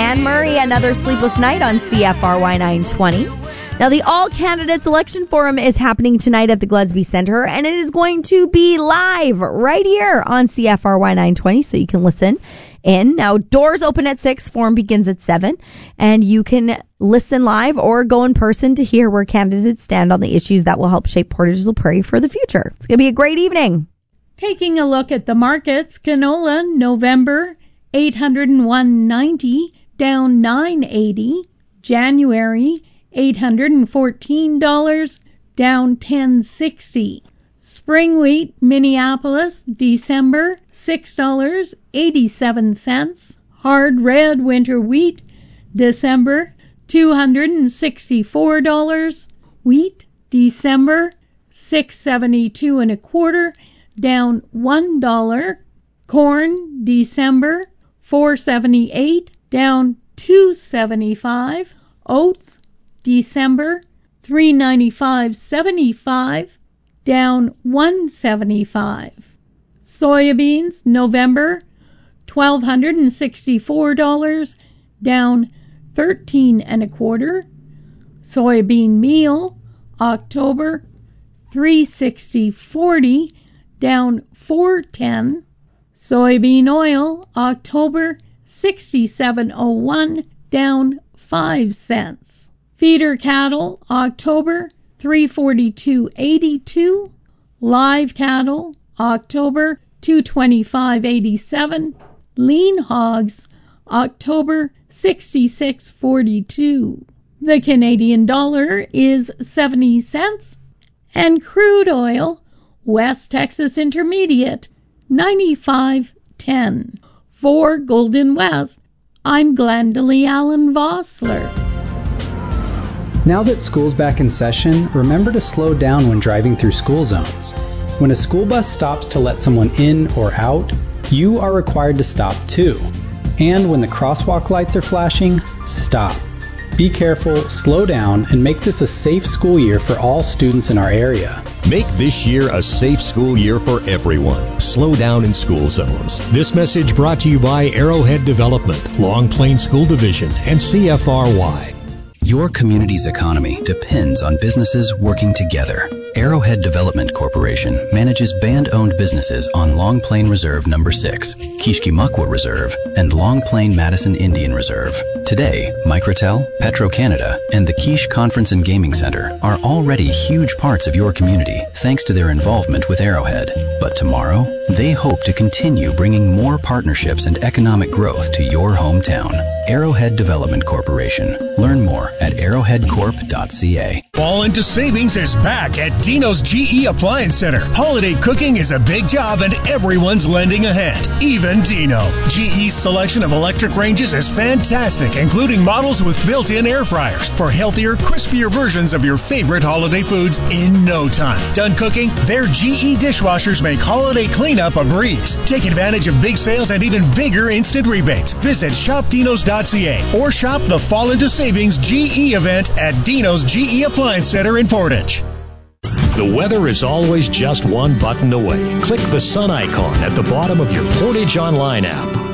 Anne Murray, Another Sleepless Night on CFRY 920. Now, the All Candidates Election Forum is happening tonight at the Gillespie Center, and it is going to be live right here on CFRY 920, so you can listen in. Now, doors open at 6, forum begins at 7, and you can listen live or go in person to hear where candidates stand on the issues that will help shape Portage La Prairie for the future. It's going to be a great evening. Taking a look at the markets, canola, November, $801.90, down $9.80. January, $814, down $10.60. Spring wheat, Minneapolis, December, $6.87. Hard red winter wheat, December, $264. Wheat, December, $6.72 and a quarter, down $1. Corn, December, $4.78, down $2.75. Oats, December, $395.75, down $1.75. Soybeans, November, $1,264, down $13 and a quarter. Soybean meal, October, $360.40, down $4.10. Soybean oil, October, $67.01, down 5 cents. Feeder cattle, October, $342.82. Live cattle, October, $225.87. Lean hogs, October, $66.42. The Canadian dollar is 70 cents. And crude oil, West Texas Intermediate, 95.10. For Golden West, I'm Glendalee Allen Vossler. Now that school's back in session, remember to slow down when driving through school zones. When a school bus stops to let someone in or out, you are required to stop too. And when the crosswalk lights are flashing, stop. Be careful, slow down, and make this a safe school year for all students in our area. Make this year a safe school year for everyone. Slow down in school zones. This message brought to you by Arrowhead Development, Long Plain School Division, and CFRY. Your community's economy depends on businesses working together. Arrowhead Development Corporation manages band-owned businesses on Long Plain Reserve No. 6, Kishkimakwa Reserve, and Long Plain Madison Indian Reserve. Today, Microtel, Petro-Canada, and the Quiche Conference and Gaming Center are already huge parts of your community thanks to their involvement with Arrowhead. But tomorrow, they hope to continue bringing more partnerships and economic growth to your hometown. Arrowhead Development Corporation. Learn more at arrowheadcorp.ca. Fall into Savings is back at Dino's GE Appliance Center. Holiday cooking is a big job and everyone's lending a hand, even Dino. GE's selection of electric ranges is fantastic, including models with built-in air fryers for healthier, crispier versions of your favorite holiday foods in no time. Done cooking? Their GE dishwashers make holiday cleanup a breeze. Take advantage of big sales and even bigger instant rebates. Visit shopdinos.ca or shop the Fall into Savings GE event at Dino's GE Appliance Center in Portage. The weather is always just one button away. Click the sun icon at the bottom of your Portage Online app.